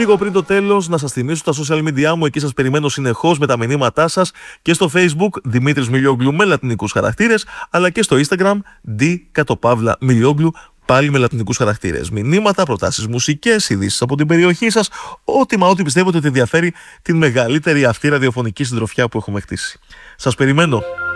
Λίγο πριν το τέλος, να σας θυμίσω τα social media μου, εκεί σας περιμένω συνεχώς με τα μηνύματά σας και στο Facebook Δημήτρης Μιλιόγλου με λατινικούς χαρακτήρες, αλλά και στο Instagram D_Μιλιόγλου πάλι με λατινικούς χαρακτήρες. Μηνύματα, προτάσεις μουσικές, ειδήσεις από την περιοχή σας, ό,τι πιστεύετε ότι ενδιαφέρει την μεγαλύτερη αυτή ραδιοφωνική συντροφιά που έχουμε χτίσει. Σας περιμένω.